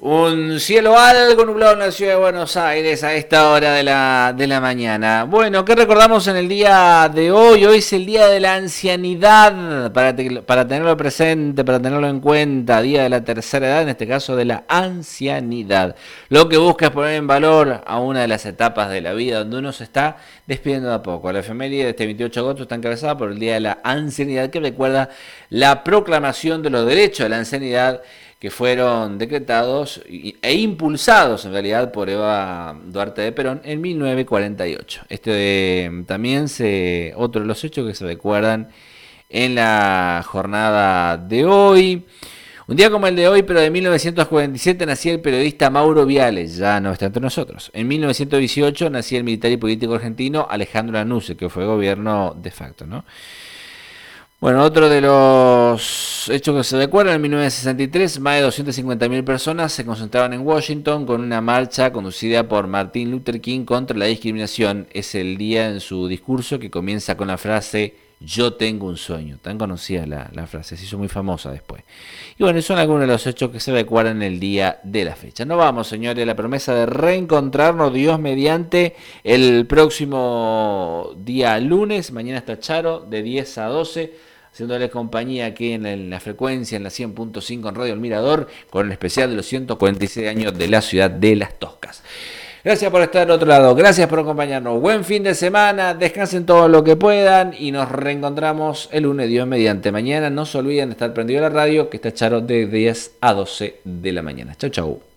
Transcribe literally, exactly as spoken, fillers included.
Un cielo algo nublado en la ciudad de Buenos Aires a esta hora de la, de la mañana. Bueno, ¿qué recordamos en el día de hoy? Hoy es el día de la ancianidad, para, te, para tenerlo presente, para tenerlo en cuenta. Día de la tercera edad, en este caso de la ancianidad. Lo que busca es poner en valor a una de las etapas de la vida donde uno se está despidiendo de a poco. La efeméride de este veintiocho de agosto está encabezada por el día de la ancianidad, que recuerda la proclamación de los derechos de la ancianidad que fueron decretados e impulsados en realidad por Eva Duarte de Perón en mil novecientos cuarenta y ocho. Este eh, también se otro de los hechos que se recuerdan en la jornada de hoy. Un día como el de hoy, pero de mil novecientos cuarenta y siete, nacía el periodista Mauro Viales, ya no está entre nosotros. En mil novecientos dieciocho nacía el militar y político argentino Alejandro Lanusse, que fue gobierno de facto, ¿no? Bueno, otro de los hechos que se recuerdan, en mil novecientos sesenta y tres, más de doscientas cincuenta mil personas se concentraban en Washington con una marcha conducida por Martin Luther King contra la discriminación. Es el día en su discurso que comienza con la frase "Yo tengo un sueño". Tan conocida la, la frase, se hizo muy famosa después. Y bueno, son algunos de los hechos que se recuerdan el día de la fecha. Nos vamos, señores, la promesa de reencontrarnos, Dios mediante, el próximo día lunes. Mañana está Charo, de diez a doce. Haciéndole compañía aquí en la, en la frecuencia, en la cien punto cinco en Radio El Mirador, con el especial de los ciento cuarenta y seis años de la ciudad de Las Toscas. Gracias por estar al otro lado, gracias por acompañarnos. Buen fin de semana, descansen todo lo que puedan y nos reencontramos el lunes, Dios mediante. Mañana no se olviden de estar prendido a la radio, que está Charo de diez a doce de la mañana. Chau, chau.